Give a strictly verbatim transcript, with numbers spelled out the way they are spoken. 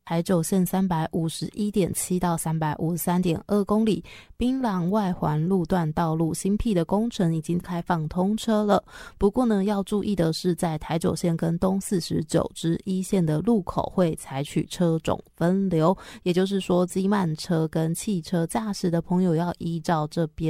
台九线 三百五十一点七 到 三百五十三点二 公里，槟榔外环路段道路新辟的工程已经开放通车了。不过呢，要注意的是，在台九线跟东四十九支一线的路口会采取车种分流，也就是说，机慢车跟汽车驾驶的朋友要依照这边